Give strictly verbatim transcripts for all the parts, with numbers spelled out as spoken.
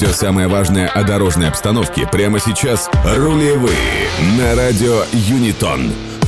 Все самое важное о дорожной обстановке прямо сейчас. Рулевые на радио Юнитон.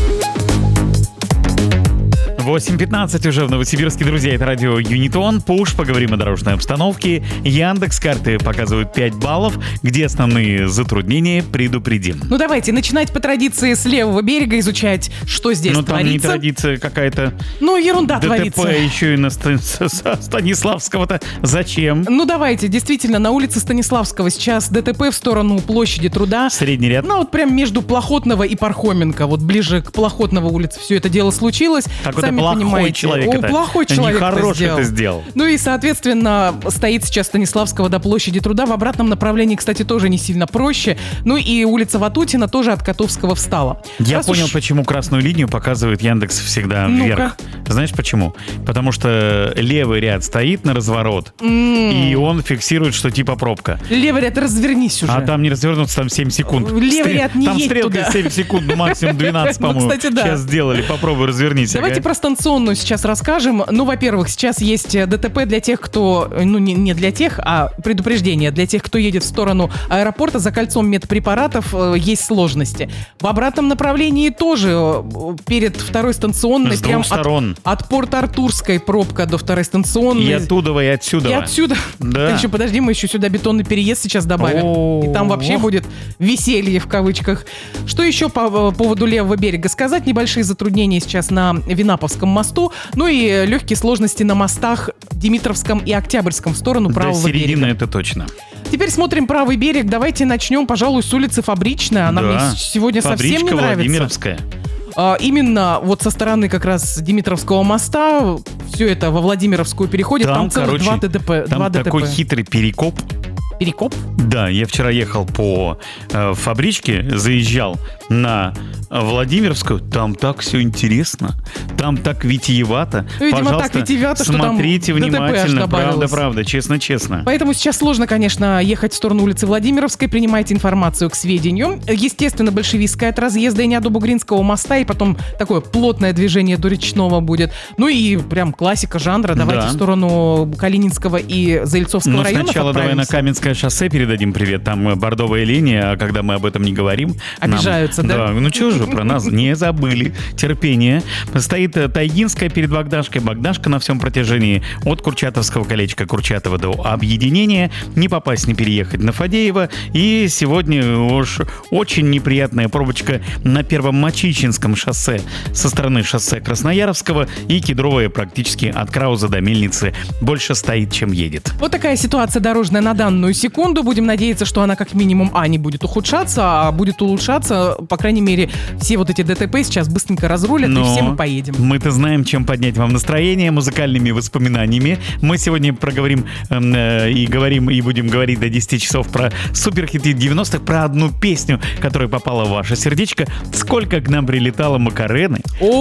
восемь пятнадцать уже в Новосибирске, друзья, это радио Юнитон. Пуш, поговорим о дорожной обстановке. Яндекс.Карты показывают пять баллов. Где основные затруднения, предупредим. Ну давайте начинать по традиции с левого берега, изучать, что здесь Ну там творится. не традиция какая-то. Ну ерунда ДТП творится. еще и на Ста- Станиславского-то. Зачем? Ну давайте, действительно, на улице Станиславского сейчас ДТП в сторону площади Труда. Средний ряд. Ну вот прям между Плохотного и Пархоменко, вот ближе к Плохотного улице все это дело случилось. Как вот Сами плохой понимаете. человек О, это. плохой человек Нехороший это сделал. это сделал. Ну и, соответственно, стоит сейчас Станиславского до площади Труда. В обратном направлении, кстати, тоже не сильно проще. Ну и улица Ватутина тоже от Котовского встала. Я Раз понял, уж- почему красную линию показывает Яндекс всегда Ну-ка. вверх. Знаешь почему? Потому что левый ряд стоит на разворот, и он фиксирует, что типа пробка. Левый ряд, развернись уже. А там не развернуться, там семь секунд. Левый Стрел- ряд не Там едь стрелка туда. семь секунд, ну максимум двенадцать, Ну, по-моему. кстати, да. Сейчас сделали, попробуй развернись. Давайте ага. про станционную сейчас расскажем. Ну, во-первых, сейчас есть ДТП для тех, кто... Ну, не, не для тех, а предупреждение для тех, кто едет в сторону аэропорта. За кольцом медпрепаратов э, есть сложности. В обратном направлении тоже э, перед второй станционной... С прям двух сторон. От, от Порт-Артурской пробка до второй станционной. И оттуда, и отсюда. И отсюда. Да. Так еще, подожди, мы еще сюда бетонный переезд сейчас добавим. О. И там вообще будет веселье в кавычках. Что еще по э, поводу левого берега сказать? Небольшие затруднения сейчас на Винаповском мосту. Ну и легкие сложности на мостах Димитровском и Октябрьском в сторону До правого середины берега. это точно. Теперь смотрим правый берег. Давайте начнем, пожалуй, с улицы Фабричная. Она Да. мне сегодня совсем не Фабричка нравится. Владимировская. А, именно вот со стороны как раз Димитровского моста все это во Владимировскую переходит. Там, Там, целых короче, два ДТП. Там два такой ДТП. хитрый перекоп. Перекоп? Да, я вчера ехал по э, Фабричке, заезжал на Владимировскую. Там так все интересно. Там так витиевато. Видимо, Пожалуйста, так витиевато, что там смотрите ДТП аж внимательно. добавилось. Правда, правда, честно-честно. Поэтому сейчас сложно, конечно, ехать в сторону улицы Владимировской. Принимайте информацию к сведению. Естественно, большевистская от разъезда и до Бугринского моста, и потом такое плотное движение до Речного будет. Ну и прям классика жанра. Давайте Да. в сторону Калининского и Заильцовского Ну, районов сначала давай на отправимся. Каменское шоссе передадим привет. Там э, бордовая линия, а когда мы об этом не говорим... нам- Обижаются, да? Да, ну что же, про нас не забыли. Терпение. Стоит э, Тайгинская перед Богдашкой. Богдашка на всем протяжении от Курчатовского колечка Курчатова до Объединения. Не попасть, не переехать на Фадеева. И сегодня уж очень неприятная пробочка на Первом Мачичинском шоссе со стороны шоссе Краснояровского, и Кедровая практически от Крауза до Мельницы больше стоит, чем едет. Вот такая ситуация дорожная на данную секунду. Будем надеяться, что она как минимум, а, не будет ухудшаться, а будет улучшаться. По крайней мере, все вот эти ДТП сейчас быстренько разрулят, Но и все мы поедем. Мы-то знаем, чем поднять вам настроение музыкальными воспоминаниями. Мы сегодня проговорим э, и говорим, и будем говорить до десяти часов про суперхиты девяностых, про одну песню, которая попала в ваше сердечко. Сколько к нам прилетало Макарены.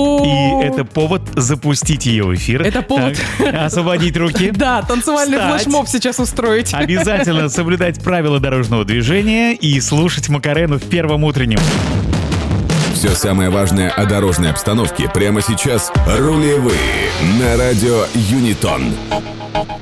О, И это повод запустить ее в эфир. Это повод. Так, освободить руки. Да, танцевальный Встать. флешмоб сейчас устроить. Обязательно соблюдать правила дорожного движения и слушать Макарену в первом утреннем. Все самое важное о дорожной обстановке прямо сейчас. Рулевые на радио Юнитон.